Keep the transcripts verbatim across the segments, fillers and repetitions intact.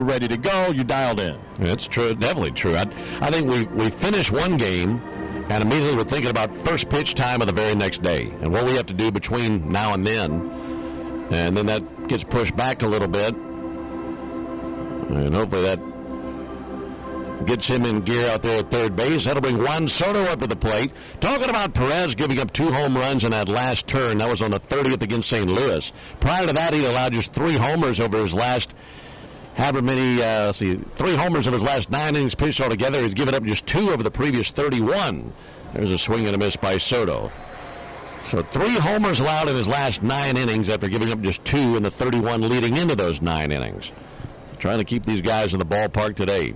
ready to go, you dialed in. It's true, definitely true. I, I think we, we finished one game, and immediately we're thinking about first pitch time of the very next day and what we have to do between now and then. And then that gets pushed back a little bit. And hopefully that gets him in gear out there at third base. That'll bring Juan Soto up to the plate. Talking about Perez giving up two home runs in that last turn. That was on the thirtieth against Saint Louis. Prior to that, he allowed just three homers over his last, however many, uh, let's see, three homers of his last nine innings pitched altogether. He's given up just two over the previous thirty-one. There's a swing and a miss by Soto. So three homers allowed in his last nine innings after giving up just two in the thirty-one leading into those nine innings. Trying to keep these guys in the ballpark today.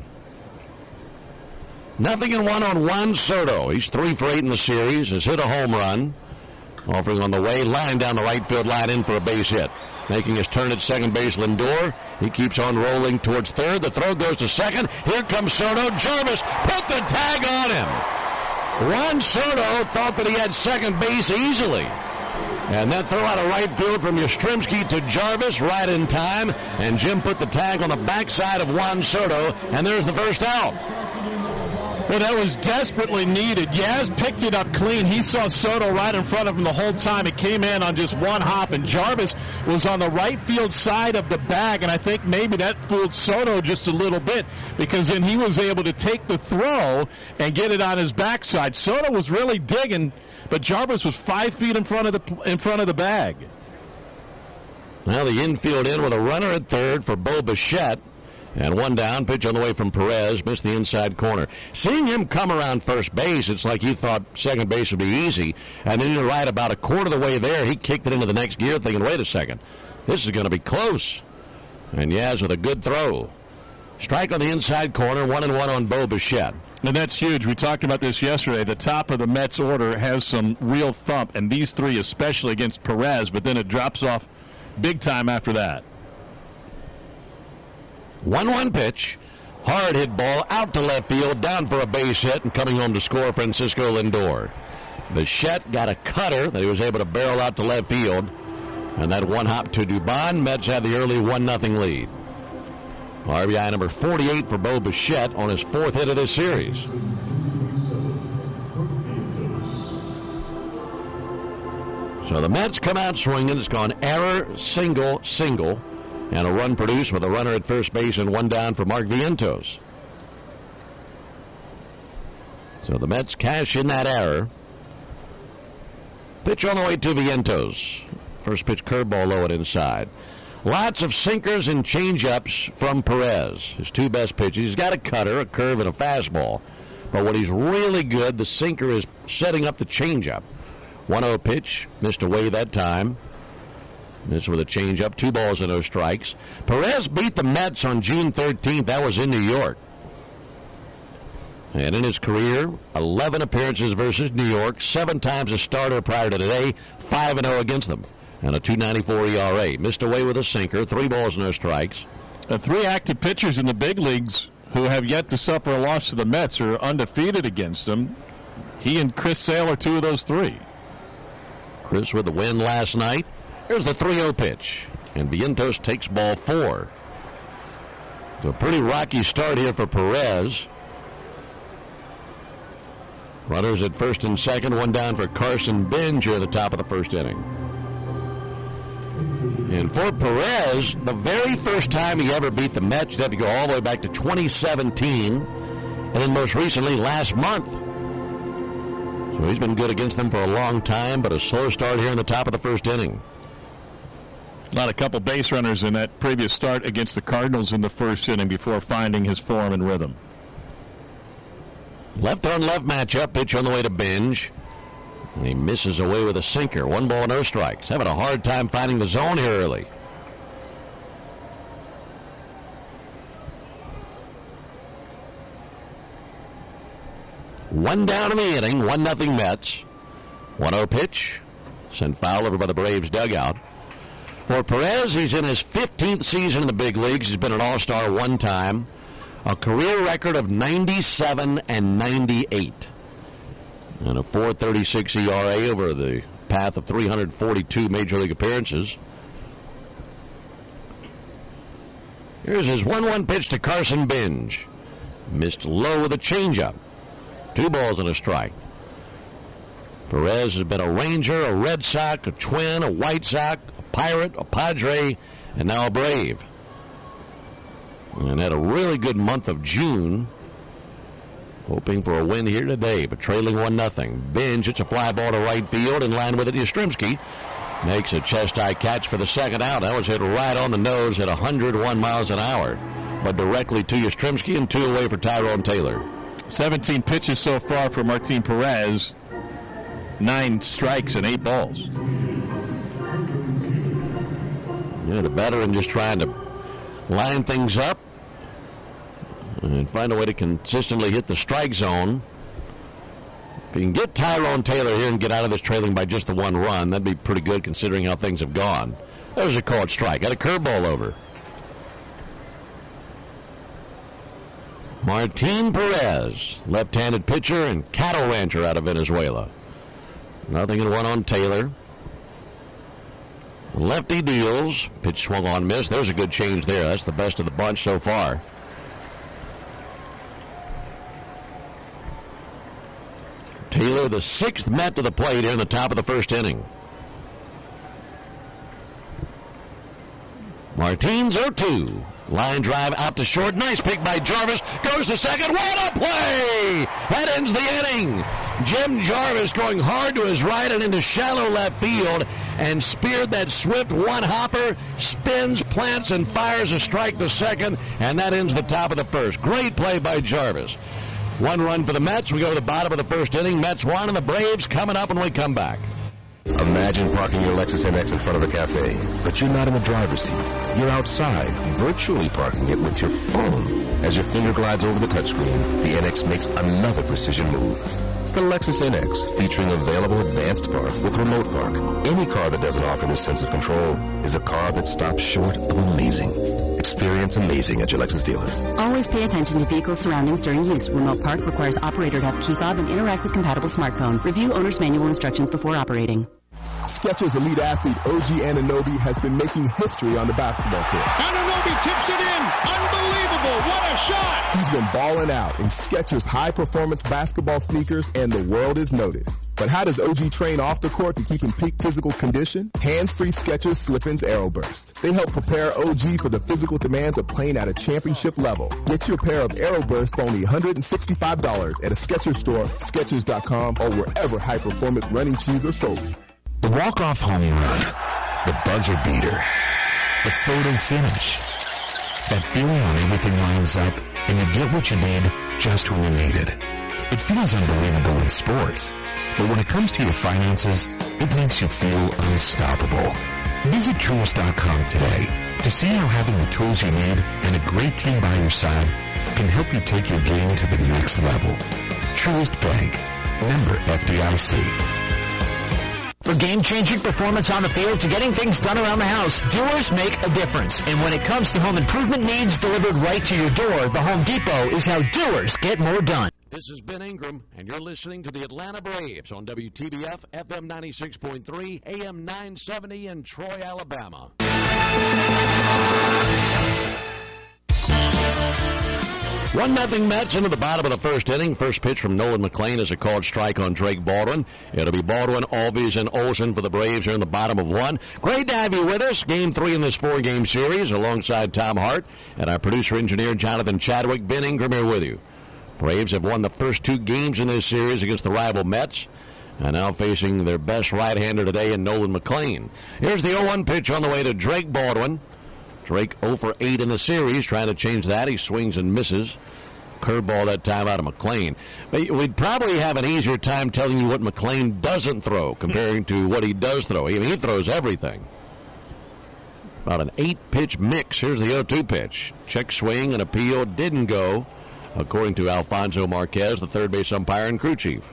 Nothing in one on Juan Soto. He's three for eight in the series. Has hit a home run. Offering on the way, line down the right field line in for a base hit. Making his turn at second base, Lindor. He keeps on rolling towards third. The throw goes to second. Here comes Soto. Jarvis put the tag on him. Juan Soto thought that he had second base easily. And that throw out of right field from Yastrzemski to Jarvis right in time. And Jim put the tag on the backside of Juan Soto. And there's the first out. Well, that was desperately needed. Yaz picked it up clean. He saw Soto right in front of him the whole time. It came in on just one hop, and Jarvis was on the right field side of the bag, and I think maybe that fooled Soto just a little bit because then he was able to take the throw and get it on his backside. Soto was really digging, but Jarvis was five feet in front of the in front of the bag. Now the infield in with a runner at third for Bo Bichette. And one down, pitch on the way from Perez, missed the inside corner. Seeing him come around first base, it's like he thought second base would be easy. And then you're right, about a quarter of the way there, he kicked it into the next gear thinking, wait a second, this is going to be close. And Yaz with a good throw. Strike on the inside corner, one and one on Bo Bichette. And that's huge. We talked about this yesterday. The top of the Mets order has some real thump, and these three especially against Perez, but then it drops off big time after that. one one pitch, hard hit ball out to left field, down for a base hit, and coming home to score Francisco Lindor. Bichette got a cutter that he was able to barrel out to left field, and that one hop to Dubon. Mets had the early one nothing lead. R B I number forty-eight for Bo Bichette on his fourth hit of this series. So the Mets come out swinging. It's gone error, single, single. And a run produced with a runner at first base and one down for Mark Vientos. So the Mets cash in that error. Pitch on the way to Vientos. First pitch curveball low and inside. Lots of sinkers and changeups from Perez. His two best pitches. He's got a cutter, a curve, and a fastball. But when he's really good, the sinker is setting up the changeup. one oh pitch, missed away that time. This with a changeup, two balls and no strikes. Perez beat the Mets on June thirteenth. That was in New York. And in his career, eleven appearances versus New York, seven times a starter prior to today, five and oh against them. And a two ninety-four E R A. Missed away with a sinker, three balls, no strikes. The three active pitchers in the big leagues who have yet to suffer a loss to the Mets are undefeated against them. He and Chris Sale are two of those three. Chris with the win last night. Here's the three oh pitch, and Vientos takes ball four. So a pretty rocky start here for Perez. Runners at first and second, one down for Carson Bench here at the top of the first inning. And for Perez, the very first time he ever beat the Mets, you'd have to go all the way back to twenty seventeen, and then most recently last month. So he's been good against them for a long time, but a slow start here in the top of the first inning. Not a couple base runners in that previous start against the Cardinals in the first inning before finding his form and rhythm. Left on left matchup, pitch on the way to Bench. And he misses away with a sinker. One ball, no strikes. Having a hard time finding the zone here early. One down in the inning, one nothing Mets. one oh pitch. Sent foul over by the Braves dugout. For Perez, he's in his fifteenth season in the big leagues. He's been an all-star one time. A career record of ninety-seven and ninety-eight. And a four thirty-six E R A over the path of three hundred forty-two Major League appearances. Here's his one one pitch to Carson Binge. Missed low with a changeup. Two balls and a strike. Perez has been a Ranger, a Red Sox, a Twin, a White Sox, a Pirate, a Padre, and now a Brave. And had a really good month of June. Hoping for a win here today, but trailing one nothing. Binge hits a fly ball to right field. In line with it, Yastrzemski makes a chest-high catch for the second out. That was hit right on the nose at one hundred one miles an hour, but directly to Yastrzemski and two away for Tyrone Taylor. seventeen pitches so far for Martin Perez. Nine strikes and eight balls. Yeah, the veteran just trying to line things up and find a way to consistently hit the strike zone. If you can get Tyrone Taylor here and get out of this trailing by just the one run, that'd be pretty good considering how things have gone. There's a called strike. Got a curveball over. Martin Perez, left-handed pitcher and cattle rancher out of Venezuela. Nothing in one on Taylor. Lefty deals. Pitch swung on, miss. There's a good change there. That's the best of the bunch so far. Taylor, the sixth Met to the plate here in the top of the first inning. Martins oh two. Line drive out to short. Nice pick by Jarvis. Goes to second. What a play! That ends the inning. Jim Jarvis going hard to his right and into shallow left field and speared that swift one-hopper. Spins, plants, and fires a strike to second, and that ends the top of the first. Great play by Jarvis. One run for the Mets. We go to the bottom of the first inning. Mets one and the Braves coming up when we come back. Imagine parking your Lexus N X in front of a cafe, but you're not in the driver's seat. You're outside, virtually parking it with your phone. As your finger glides over the touchscreen, the N X makes another precision move. The Lexus N X, featuring available advanced park with remote park. Any car that doesn't offer this sense of control is a car that stops short of amazing. Experience amazing at your Lexus dealer. Always pay attention to vehicle surroundings during use. Remote park requires operator to have key fob and interact with compatible smartphone. Review owner's manual instructions before operating. Skechers elite athlete O G Anunoby has been making history on the basketball court. Anunoby tips it in. Unbelievable. What a shot. He's been balling out in Skechers high-performance basketball sneakers, and the world is noticed. But how does O G train off the court to keep in peak physical condition? Hands-free Skechers Slip-ins Aeroburst. They help prepare O G for the physical demands of playing at a championship level. Get your pair of Aeroburst for only one hundred sixty-five dollars at a Skechers store, Skechers dot com, or wherever high-performance running shoes are sold. The walk-off home run, the buzzer beater, the photo finish. That feeling when everything lines up and you get what you need just when you need it. It feels unbelievable in sports, but when it comes to your finances, it makes you feel unstoppable. Visit Truist dot com today to see how having the tools you need and a great team by your side can help you take your game to the next level. Truist Bank, member F D I C. For game-changing performance on the field to getting things done around the house, doers make a difference. And when it comes to home improvement needs delivered right to your door, the Home Depot is how doers get more done. This is Ben Ingram, and you're listening to the Atlanta Braves on W T B F, F M ninety-six point three, A M nine seventy in Troy, Alabama. One nothing Mets into the bottom of the first inning. First pitch from Nolan McLean is a called strike on Drake Baldwin. It'll be Baldwin, Albies, and Olsen for the Braves here in the bottom of one. Great to have you with us. Game three in this four-game series alongside Tom Hart and our producer-engineer Jonathan Chadwick. Ben Ingram here with you. Braves have won the first two games in this series against the rival Mets and now facing their best right-hander today in Nolan McLean. Here's the oh one pitch on the way to Drake Baldwin. Drake oh for eight in the series, trying to change that. He swings and misses. Curveball that time out of McLean. But we'd probably have an easier time telling you what McLean doesn't throw comparing to what he does throw. I mean, he throws everything. About an eight-pitch mix. Here's the oh two pitch. Check swing and appeal didn't go, according to Alfonso Marquez, the third base umpire and crew chief.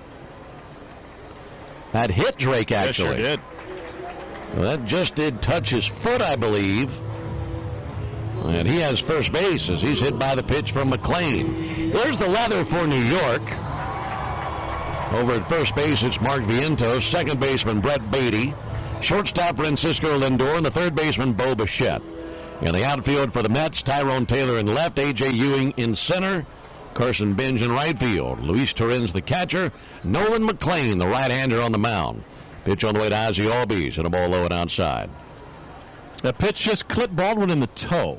That hit Drake, actually. Yes, sure did. Well, that just did touch his foot, I believe. And he has first base as he's hit by the pitch from McLean. Here's the leather for New York. Over at first base, it's Mark Vientos. Second baseman, Brett Beatty. Shortstop, Francisco Lindor. And the third baseman, Bo Bichette. In the outfield for the Mets, Tyrone Taylor in left, A J. Ewing in center, Carson Benj in right field. Luis Torrens the catcher, Nolan McLean the right-hander on the mound. Pitch on the way to Ozzie Albies and a ball low and outside. The pitch just clipped Baldwin in the toe.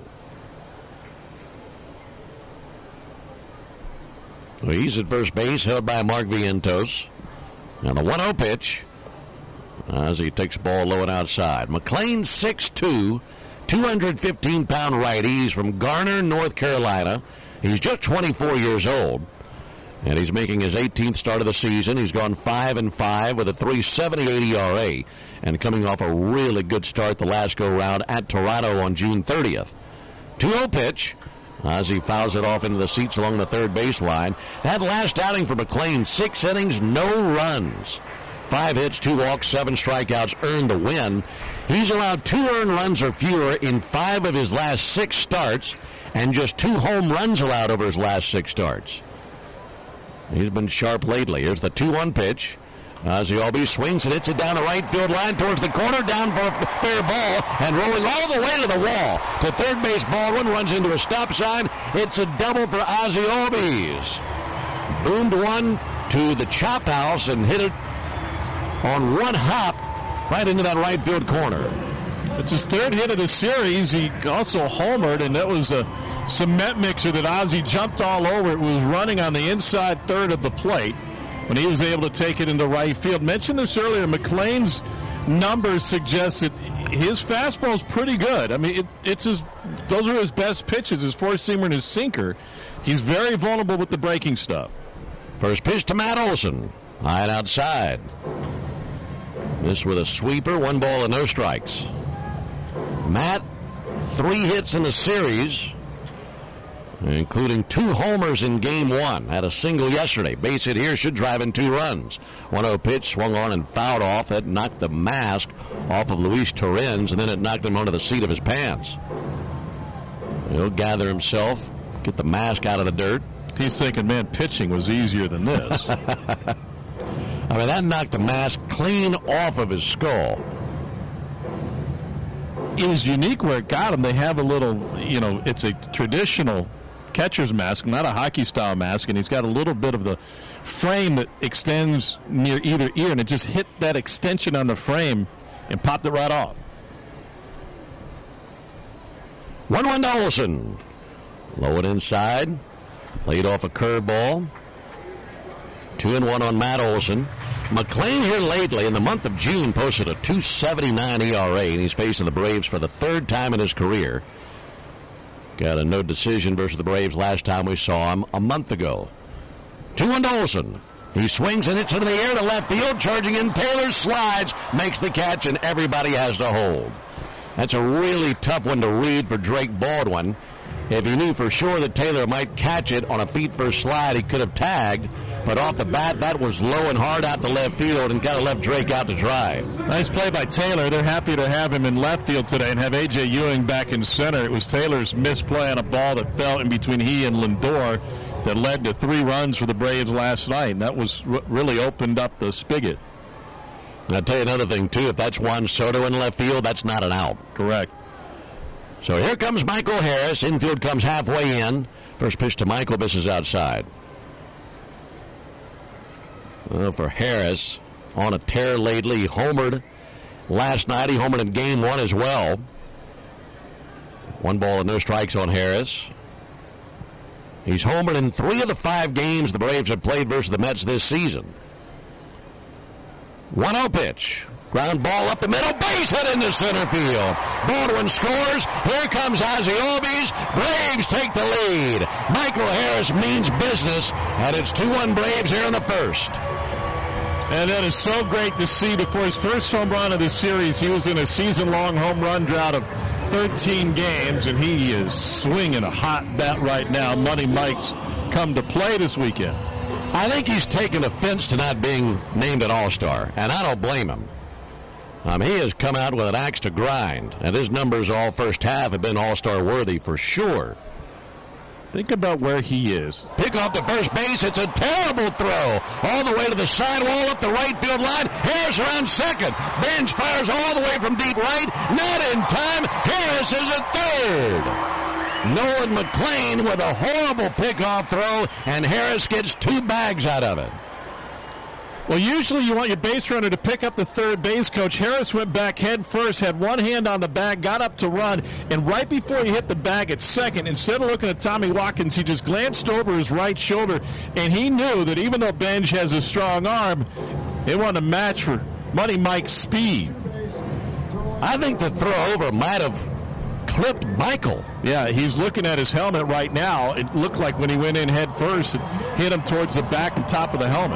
So he's at first base, held by Mark Vientos. Now the one oh pitch. Ozzie takes the ball low and outside. McLean, six two, two hundred fifteen pound righty. He's from Garner, North Carolina. He's just twenty-four years old, and he's making his eighteenth start of the season. He's gone five and five with a three seventy-eight E R A, and coming off a really good start the last go-round at Toronto on June thirtieth. two oh pitch. Ozzie fouls it off into the seats along the third baseline. That last outing for McLean, six innings, no runs. Five hits, two walks, seven strikeouts, earned the win. He's allowed two earned runs or fewer in five of his last six starts, and just two home runs allowed over his last six starts. He's been sharp lately. Here's the two one pitch. Ozzie Albies swings and hits it down the right field line towards the corner, down for a fair ball, and rolling all the way to the wall. To third base, Baldwin runs into a stop sign. It's a double for Ozzie Albies. Boomed one to the chop house and hit it on one hop right into that right field corner. It's his third hit of the series. He also homered, and that was a cement mixer that Ozzie jumped all over. It was running on the inside third of the plate when he was able to take it into right field. Mentioned this earlier, McLean's numbers suggest that his fastball is pretty good. I mean, it, it's his; those are his best pitches, his four-seamer and his sinker. He's very vulnerable with the breaking stuff. First pitch to Matt Olson. High and outside. This with a sweeper, one ball and no strikes. Matt, three hits in the series, including two homers in game one. Had a single yesterday. Base hit here should drive in two runs. one oh pitch swung on and fouled off. That knocked the mask off of Luis Torrens, and then it knocked him onto the seat of his pants. He'll gather himself, get the mask out of the dirt. He's thinking, man, pitching was easier than this. I mean, that knocked the mask clean off of his skull. It was unique where it got him. They have a little, you know, it's a traditional catcher's mask, not a hockey-style mask, and he's got a little bit of the frame that extends near either ear, and it just hit that extension on the frame and popped it right off. one one to Olson. Low and inside. Laid off a curveball. Two and one on Matt Olson. McLean here lately in the month of June posted a two seventy-nine E R A, and he's facing the Braves for the third time in his career. Got a no decision versus the Braves last time we saw him a month ago. two one to Olson. He swings and hits into the air to left field, charging in. Taylor slides, makes the catch, and everybody has to hold. That's a really tough one to read for Drake Baldwin. If he knew for sure that Taylor might catch it on a feet-first slide, he could have tagged. But off the bat, that was low and hard out to left field and kind of left Drake out to dry. Nice play by Taylor. They're happy to have him in left field today and have A J. Ewing back in center. It was Taylor's misplay on a ball that fell in between he and Lindor that led to three runs for the Braves last night. And that was what really opened up the spigot. And I'll tell you another thing, too. If that's Juan Soto in left field, that's not an out. Correct. So here comes Michael Harris. Infield comes halfway in. First pitch to Michael, misses outside. Well, for Harris, on a tear lately. He homered last night. He homered in game one as well. One ball and no strikes on Harris. He's homered in three of the five games the Braves have played versus the Mets this season. one oh pitch. Ground ball up the middle, base hit into center field. Baldwin scores. Here comes Ozzie Albies. Braves take the lead. Michael Harris means business, and it's two one Braves here in the first. And that is so great to see. Before his first home run of the series, he was in a season-long home run drought of thirteen games, and he is swinging a hot bat right now. Money Mike's come to play this weekend. I think he's taken offense to not being named an All-Star, and I don't blame him. Um, he has come out with an axe to grind, and his numbers all first half have been All-Star worthy for sure. Think about where he is. Pick off to first base. It's a terrible throw. All the way to the sidewall up the right field line. Harris around second. Bench fires all the way from deep right. Not in time. Harris is at third. Nolan McLean with a horrible pickoff throw, and Harris gets two bags out of it. Well, usually you want your base runner to pick up the third base coach. Harris went back head first, had one hand on the bag, got up to run, and right before he hit the bag at second, instead of looking at Tommy Watkins, he just glanced over his right shoulder, and he knew that even though Benj has a strong arm, it wasn't a match for Money Mike's speed. I think the throw over might have clipped Michael. Yeah, he's looking at his helmet right now. It looked like when he went in head first, it hit him towards the back and top of the helmet.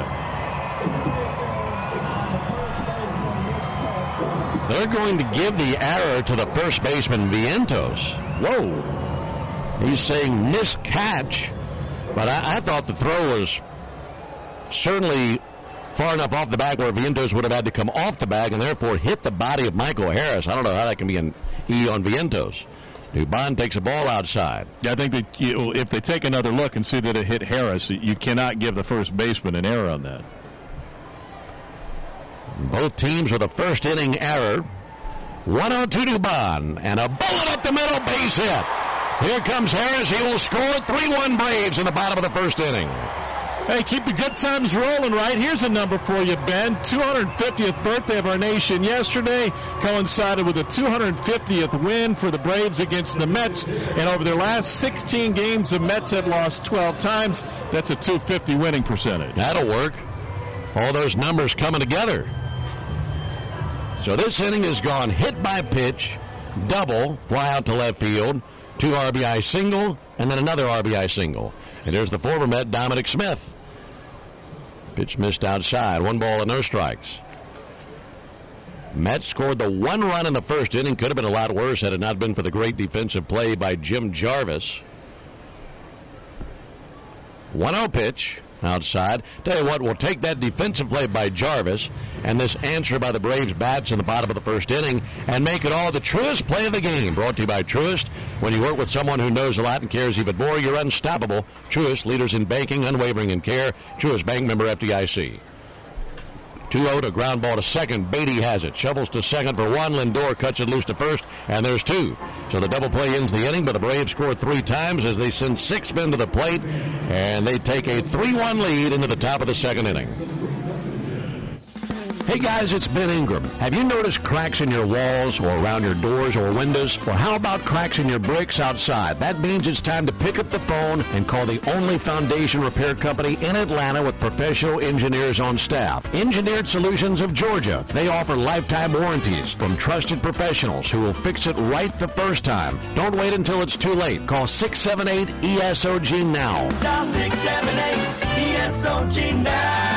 They're going to give the error to the first baseman, Vientos. Whoa. He's saying miscatch, but I, I thought the throw was certainly far enough off the bag where Vientos would have had to come off the bag and therefore hit the body of Michael Harris. I don't know how that can be an E on Vientos. Dubon takes a ball outside. Yeah, I think that you, if they take another look and see that it hit Harris, you cannot give the first baseman an error on that. Both teams with a first inning error. one oh two Dubon, and a bullet up the middle, base hit. Here comes Harris. He will score. three one Braves in the bottom of the first inning. Hey, keep the good times rolling, right? Here's a number for you, Ben. two hundred fiftieth birthday of our nation yesterday coincided with the two hundred fiftieth win for the Braves against the Mets. And over their last sixteen games, the Mets have lost twelve times. That's a two fifty winning percentage. That'll work. All those numbers coming together. So this inning has gone hit by pitch, double, fly out to left field, two R B I single, and then another R B I single. And there's the former Met, Dominic Smith. Pitch missed outside, one ball and no strikes. Mets scored the one run in the first inning. Could have been a lot worse had it not been for the great defensive play by Jim Jarvis. one oh pitch. Outside. Tell you what, we'll take that defensive play by Jarvis and this answer by the Braves bats in the bottom of the first inning and make it all the Truist play of the game. Brought to you by Truist. When you work with someone who knows a lot and cares even more, you're unstoppable. Truist, leaders in banking, unwavering in care. Truist Bank, member F D I C. two oh to ground ball to second. Beatty has it. Shovels to second for one. Lindor cuts it loose to first, and there's two. So the double play ends the inning, but the Braves score three times as they send six men to the plate, and they take a three one lead into the top of the second inning. Hey guys, it's Ben Ingram. Have you noticed cracks in your walls or around your doors or windows? Or how about cracks in your bricks outside? That means it's time to pick up the phone and call the only foundation repair company in Atlanta with professional engineers on staff. Engineered Solutions of Georgia. They offer lifetime warranties from trusted professionals who will fix it right the first time. Don't wait until it's too late. Call six seven eight E S O G now. Dial six seven eight E S O G now.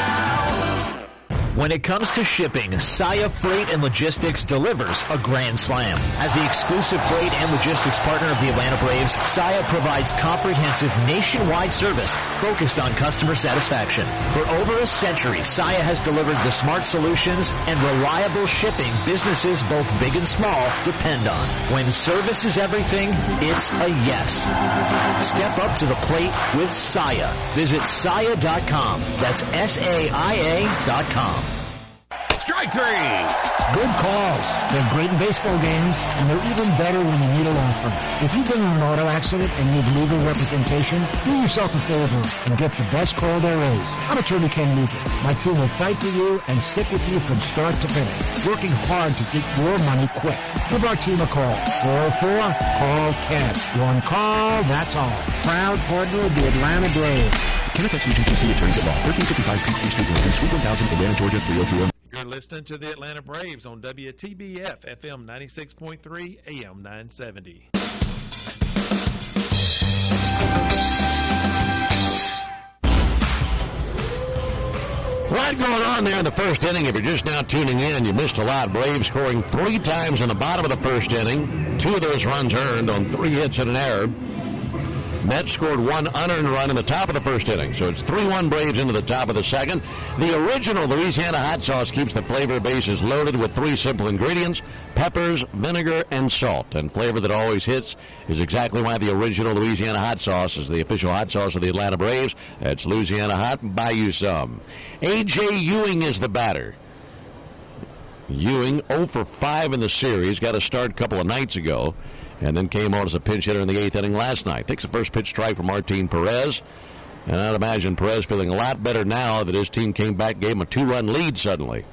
When it comes to shipping, Saia Freight and Logistics delivers a grand slam. As the exclusive freight and logistics partner of the Atlanta Braves, Saia provides comprehensive nationwide service focused on customer satisfaction. For over a century, Saia has delivered the smart solutions and reliable shipping businesses both big and small depend on. When service is everything, it's a yes. Step up to the plate with Saia. Visit Saia dot com. That's S A I A dot com. Strike three. Good calls. They're great in baseball games, and they're even better when you need a law firm. If you've been in an auto accident and need legal representation, do yourself a favor and get the best call there is. I'm attorney Ken Nugent. My team will fight for you and stick with you from start to finish, working hard to get your money quick. Give our team a call. four oh four, call Ken. One call, that's all. Proud partner of the Atlanta Braves. Kennetex Region P C Attorneys at Law, thirteen fifty-five Peachtree Street, Norton, Suite one thousand, Atlanta, Georgia, three oh two oh. You're listening to the Atlanta Braves on W T B F F M ninety-six point three A M nine seventy. A lot going on there in the first inning. If you're just now tuning in, you missed a lot. Braves scoring three times in the bottom of the first inning. Two of those runs earned on three hits and an error. Mets scored one unearned run in the top of the first inning, so it's three one Braves into the top of the second. The original Louisiana hot sauce keeps the flavor bases loaded with three simple ingredients: peppers, vinegar, and salt. And flavor that always hits is exactly why the original Louisiana hot sauce is the official hot sauce of the Atlanta Braves. That's Louisiana Hot. Buy you some. A J. Ewing is the batter. Ewing oh for five in the series, got a start a couple of nights ago, and then came on as a pinch hitter in the eighth inning last night. Takes a first pitch strike from Martin Perez, and I'd imagine Perez feeling a lot better now that his team came back, gave him a two-run lead suddenly.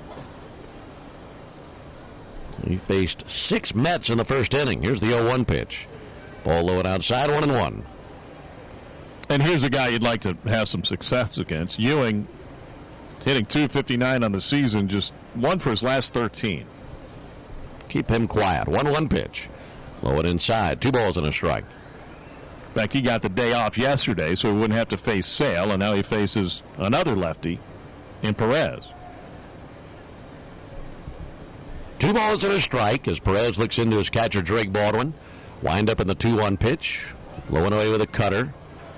He faced six Mets in the first inning. Here's the oh one pitch. Ball low and outside, one and one. And here's a guy you'd like to have some success against. Ewing hitting two fifty-nine on the season, just one for his last thirteen. Keep him quiet. one one pitch. Low and inside. Two balls and a strike. In fact, he got the day off yesterday, so he wouldn't have to face Sale, and now he faces another lefty in Perez. Two balls and a strike as Perez looks into his catcher, Drake Baldwin. Wind up in the two one pitch. Low and away with a cutter.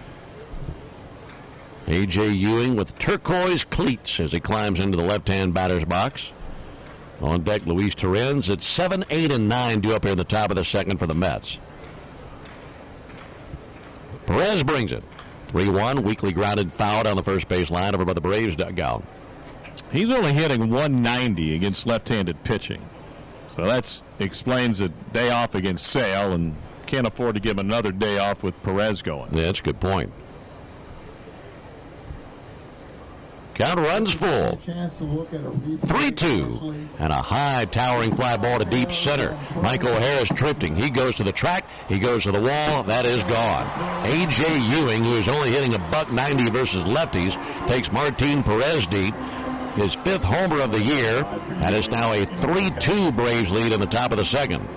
A J. Ewing with turquoise cleats as he climbs into the left-hand batter's box. On deck, Luis Torrens. It's seven, eight, and nine due up here in the top of the second for the Mets. Perez brings it. three one, weakly grounded foul down the first base line over by the Braves dugout. He's only hitting one ninety against left-handed pitching. So that explains a day off against Sale, and can't afford to give him another day off with Perez going. Yeah, that's a good point. Count runs full. three two. And a high towering fly ball to deep center. Michael Harris drifting. He goes to the track. He goes to the wall. That is gone. A J. Ewing, who is only hitting a buck ninety versus lefties, takes Martin Perez deep. His fifth homer of the year. And it's now a three two Braves lead in the top of the second.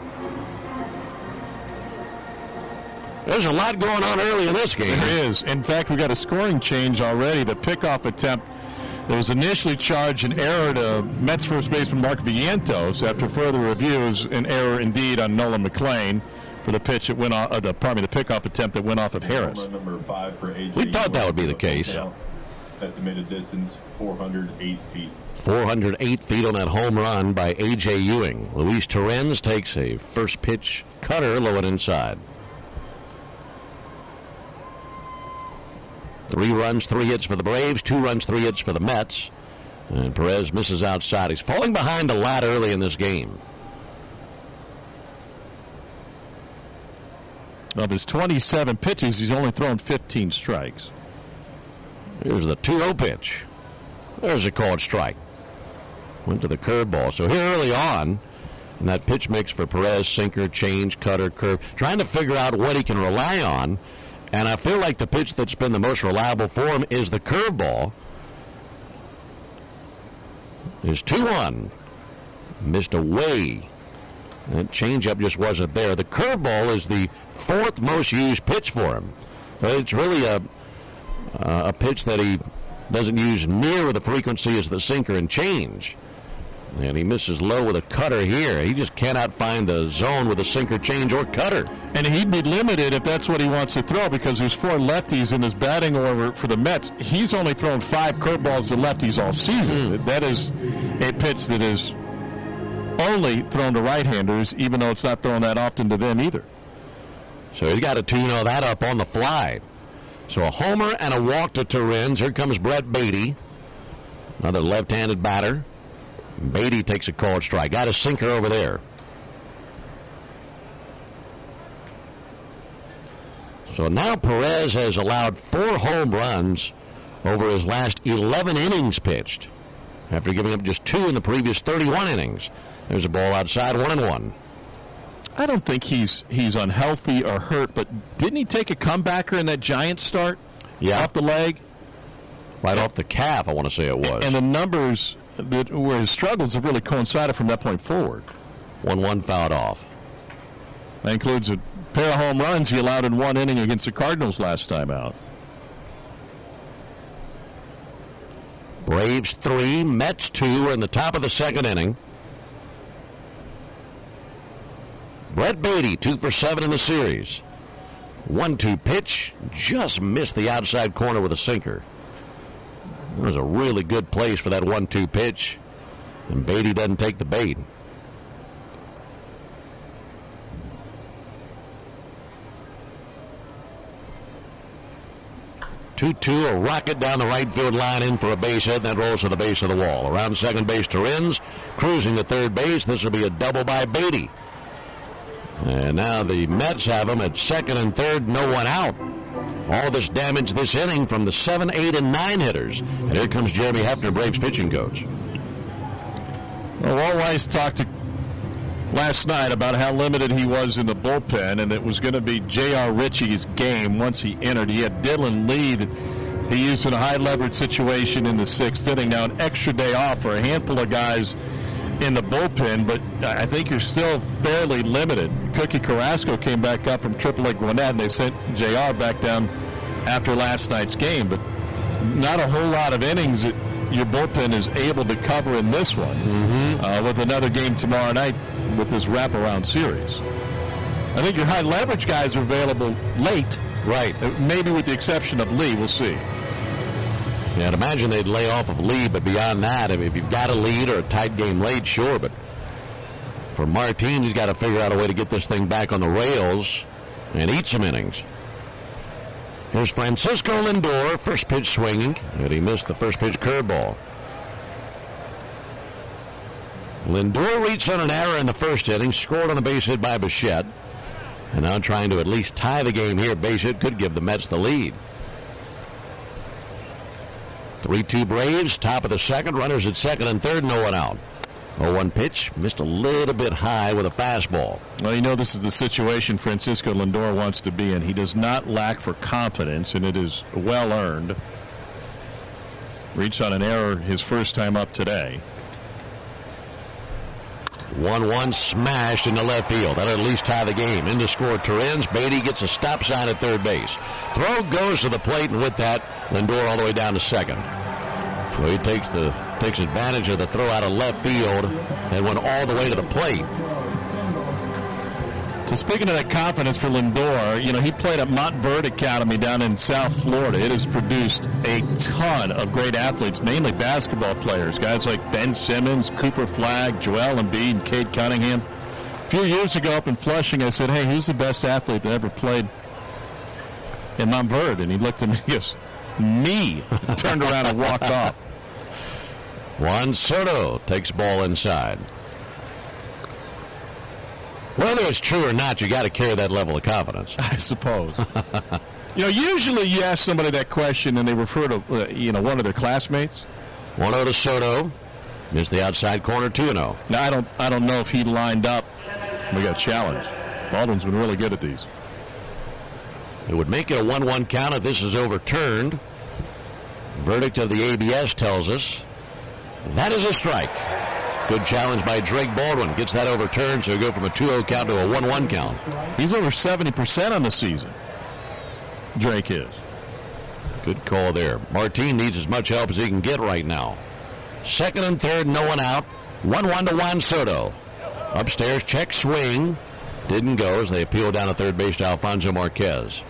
There's a lot going on early in this game. There is. In fact, we got a scoring change already. The pickoff attempt. There was initially charged an error to Mets first baseman Mark Vientos. After further reviews, an error indeed on Nolan McLean for the pitch that went off. Uh, the, pardon me, the pickoff attempt that went off of Harris. Number five for A J. We thought that would be the case. Estimated distance four hundred eight feet. four hundred eight feet on that home run by A J. Ewing. Luis Torrens takes a first pitch cutter low and inside. Three runs, three hits for the Braves, two runs, three hits for the Mets. And Perez misses outside. He's falling behind a lot early in this game. Of his twenty-seven pitches, he's only thrown fifteen strikes. Here's the two oh pitch. There's a called strike. Went to the curveball. So here early on, in that pitch mix for Perez, sinker, change, cutter, curve, trying to figure out what he can rely on. And I feel like the pitch that's been the most reliable for him is the curveball. Is two one. Missed away. That changeup just wasn't there. The curveball is the fourth most used pitch for him. It's really a, uh, a pitch that he doesn't use near the frequency as the sinker and change. And he misses low with a cutter here. He just cannot find the zone with a sinker, change, or cutter. And he'd be limited if that's what he wants to throw, because there's four lefties in his batting order for the Mets. He's only thrown five curveballs to lefties all season. Mm. That is a pitch that is only thrown to right-handers, even though it's not thrown that often to them either. So he's got to tune all that up on the fly. So a homer and a walk to Torrens. Here comes Brett Beatty, another left-handed batter. Beatty takes a called strike. Got a sinker over there. So now Perez has allowed four home runs over his last eleven innings pitched, after giving up just two in the previous thirty-one innings. There's a ball outside, one and one. I don't think he's he's unhealthy or hurt, but didn't he take a comebacker in that Giants start? Yeah. Off the leg? Right off the calf, I want to say it was. And the numbers that where his struggles have really coincided from that point forward. one one fouled off. That includes a pair of home runs he allowed in one inning against the Cardinals last time out. Braves three, Mets two are in the top of the second inning. Brett Beatty, two for seven in the series. one two pitch. Just missed the outside corner with a sinker. It was a really good place for that one two pitch. And Beatty doesn't take the bait. two two, a rocket down the right field line in for a base hit, and that rolls to the base of the wall. Around second base, Torrens cruising to third base. This will be a double by Beatty. And now the Mets have him at second and third, no one out. All this damage this inning from the seven, eight, and nine hitters. And here comes Jeremy Hefner, Braves pitching coach. Well, Walt Weiss talked to last night about how limited he was in the bullpen, and it was going to be J R. Ritchie's game once he entered. He had Dylan Lee he used in a high-leverage situation in the sixth inning. Now an extra day off for a handful of guys in the bullpen, but I think you're still fairly limited. Cookie Carrasco came back up from triple A Gwinnett, and they sent J R back down after last night's game, but not a whole lot of innings that your bullpen is able to cover in this one, mm-hmm. uh, with another game tomorrow night with this wraparound series. I think your high leverage guys are available late. Right. Maybe with the exception of Lee. We'll see. Yeah, I'd imagine they'd lay off of Lee, but beyond that, if you've got a lead or a tight game late, sure. But for Martin, he's got to figure out a way to get this thing back on the rails and eat some innings. Here's Francisco Lindor, first pitch swinging, and he missed the first pitch curveball. Lindor reached on an error in the first inning, scored on a base hit by Bichette, and now trying to at least tie the game here. Base hit could give the Mets the lead. three two Braves, top of the second, runners at second and third, no one out. oh one pitch, missed a little bit high with a fastball. Well, you know this is the situation Francisco Lindor wants to be in. He does not lack for confidence, and it is well earned. Reached on an error his first time up today. one one smashed into left field. That'll at least tie the game. In to score Torrens. Beatty gets a stop sign at third base. Throw goes to the plate, and with that, Lindor all the way down to second. So he takes the takes advantage of the throw out of left field and went all the way to the plate. So speaking of that confidence for Lindor, you know, he played at Montverde Academy down in South Florida. It has produced a ton of great athletes, mainly basketball players. Guys like Ben Simmons, Cooper Flagg, Joel Embiid, and Cade Cunningham. A few years ago up in Flushing, I said, hey, who's the best athlete that ever played in Montverde? And he looked at me and he goes, me. Turned around and walked off. Juan Soto takes ball inside. Whether it's true or not, you got to carry that level of confidence. I suppose. You know, usually you ask somebody that question and they refer to, uh, you know, one of their classmates. one oh to Soto. Missed the outside corner, two and oh. Now, I don't, I don't know if he lined up. We got challenged. Baldwin's been really good at these. It would make it a one one count if this is overturned. Verdict of the A B S tells us that is a strike. Good challenge by Drake Baldwin. Gets that overturned, so we go from a two oh count to a one one count. He's over seventy percent on the season. Drake is. Good call there. Martin needs as much help as he can get right now. Second and third, no one out. one one to Juan Soto. Upstairs, check swing. Didn't go as they appeal down to third base to Alfonso Marquez.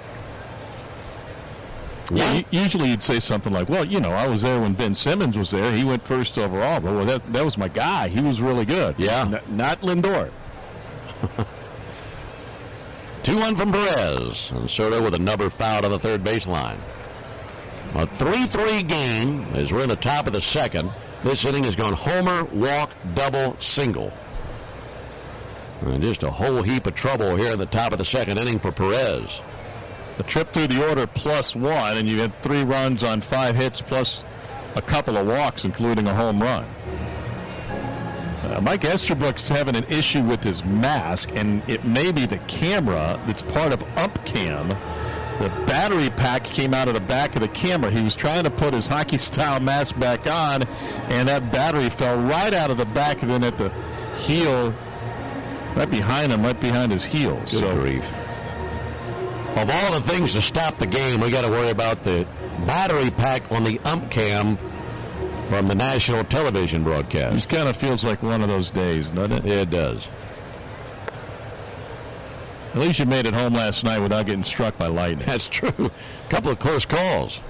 Yeah, usually you'd say something like, well, you know, I was there when Ben Simmons was there. He went first overall. But well, that, that was my guy. He was really good. Yeah. N- not Lindor. two one from Perez. And Soto with a number fouled on the third baseline. A three three game as we're in the top of the second. This inning has gone homer, walk, double, single. And just a whole heap of trouble here in the top of the second inning for Perez. A trip through the order plus one, and you had three runs on five hits plus a couple of walks, including a home run. Uh, Mike Esterbrook's having an issue with his mask, and it may be the camera that's part of UmpCam. The battery pack came out of the back of the camera. He was trying to put his hockey-style mask back on, and that battery fell right out of the back and then at the heel, right behind him, right behind his heels. Good so, grief. Of all the things to stop the game, we got to worry about the battery pack on the UmpCam from the national television broadcast. This kind of feels like one of those days, doesn't it? It does. At least you made it home last night without getting struck by lightning. That's true. A couple of close calls.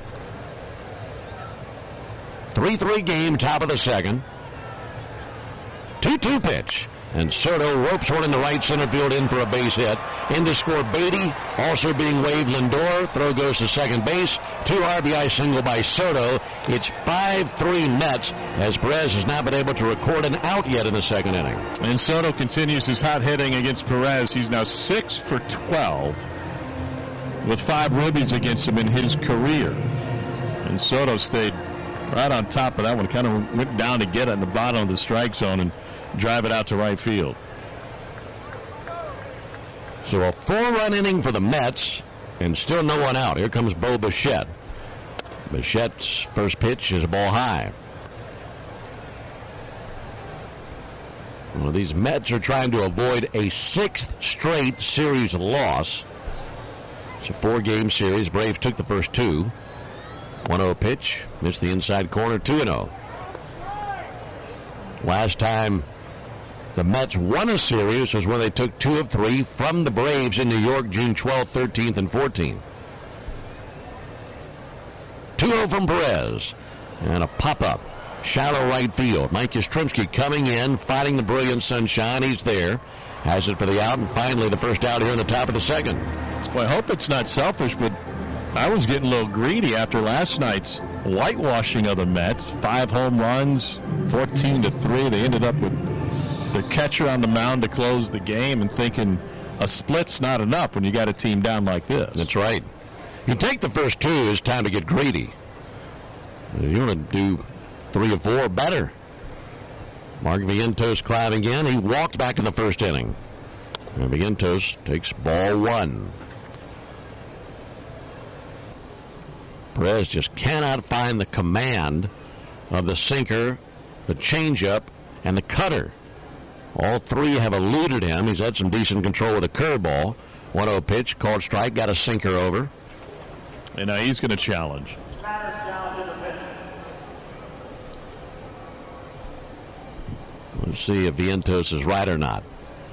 three three game, top of the second. two two pitch. And Soto ropes one in the right center field in for a base hit. In to score Beatty. Also being waved Lindor. Throw goes to second base. Two R B I single by Soto. It's five three Mets as Perez has not been able to record an out yet in the second inning. And Soto continues his hot hitting against Perez. He's now six for twelve with five ribbies against him in his career. And Soto stayed right on top of that one. Kind of went down to get it in the bottom of the strike zone and drive it out to right field. So a four-run inning for the Mets, and still no one out. Here comes Bo Bichette. Bichette's first pitch is a ball high. Well, these Mets are trying to avoid a sixth straight series loss. It's a four-game series. Braves took the first two. one oh pitch, missed the inside corner, two and oh. Last time the Mets won a series was when they took two of three from the Braves in New York, June twelfth, thirteenth, and fourteenth. two oh from Perez. And a pop-up. Shallow right field. Mike Yastrzemski coming in, fighting the brilliant sunshine. He's there. Has it for the out, and finally the first out here in the top of the second. Well, I hope it's not selfish, but I was getting a little greedy after last night's whitewashing of the Mets. Five home runs, fourteen to three. They ended up with the catcher on the mound to close the game, and thinking a split's not enough when you got a team down like this. That's right. You take the first two, it's time to get greedy. You want to do three or four better. Mark Vientos climbing in. He walked back in the first inning. And Vientos takes ball one. Perez just cannot find the command of the sinker, the changeup, and the cutter. All three have eluded him. He's had some decent control with a curveball. one oh pitch, called strike, got a sinker over. And now he's going to challenge. Let's see if Vientos is right or not.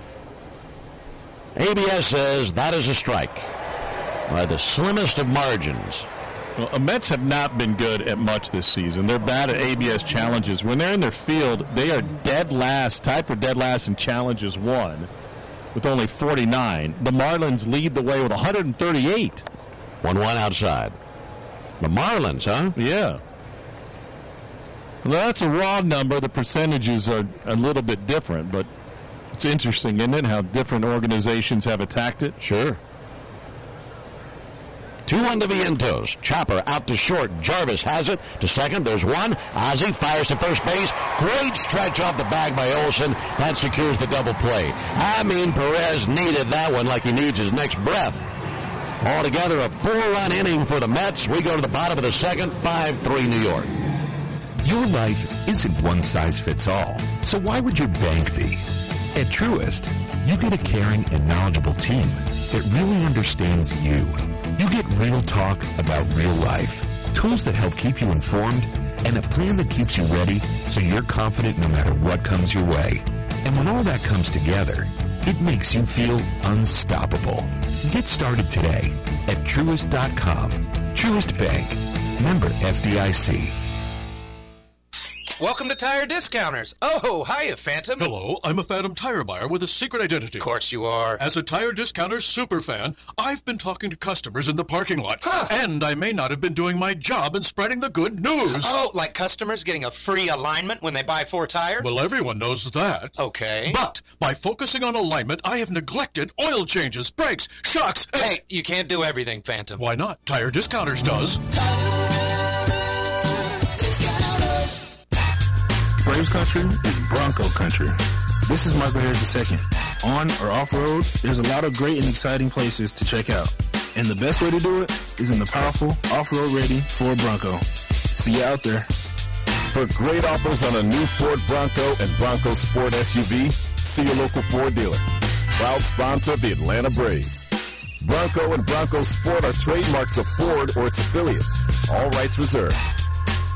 A B S says that is a strike by the slimmest of margins. Well, the Mets have not been good at much this season. They're bad at A B S challenges. When they're in their field, they are dead last, tied for dead last in challenges won with only forty-nine. The Marlins lead the way with one hundred thirty-eight. one one outside. The Marlins, huh? Yeah. Well, that's a raw number. The percentages are a little bit different, but it's interesting, isn't it, how different organizations have attacked it? Sure. two one to Vientos. Chopper out to short. Jarvis has it to second. There's one. Ozzie fires to first base. Great stretch off the bag by Olsen. That secures the double play. I mean, Perez needed that one like he needs his next breath. Altogether, a four-run inning for the Mets. We go to the bottom of the second, five three New York. Your life isn't one size fits all, so why would your bank be? At Truist, you get a caring and knowledgeable team that really understands you. You get real talk about real life, tools that help keep you informed, and a plan that keeps you ready so you're confident no matter what comes your way. And when all that comes together, it makes you feel unstoppable. Get started today at Truist dot com. Truist Bank. Member F D I C. Welcome to Tire Discounters. Oh, hiya, Phantom. Hello, I'm a Phantom tire buyer with a secret identity. Of course you are. As a Tire Discounters superfan, I've been talking to customers in the parking lot. Huh. And I may not have been doing my job in spreading the good news. Oh, like customers getting a free alignment when they buy four tires? Well, everyone knows that. Okay. But by focusing on alignment, I have neglected oil changes, brakes, shocks. And... Hey, you can't do everything, Phantom. Why not? Tire Discounters does. Braves country is Bronco country. This is Michael Harris the second. On or off-road, there's a lot of great and exciting places to check out. And the best way to do it is in the powerful off-road ready Ford Bronco. See you out there. For great offers on a new Ford Bronco and Bronco Sport S U V, see your local Ford dealer. Proud sponsor of the Atlanta Braves. Bronco and Bronco Sport are trademarks of Ford or its affiliates. All rights reserved.